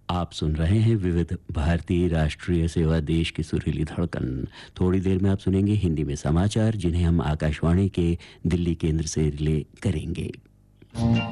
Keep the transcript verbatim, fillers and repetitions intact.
आप सुन रहे हैं विविध भारतीय राष्ट्रीय सेवा देश की सुरीली धड़कन। थोड़ी देर में आप सुनेंगे हिंदी में समाचार, जिन्हें हम आकाशवाणी के दिल्ली केंद्र से रिले करेंगे।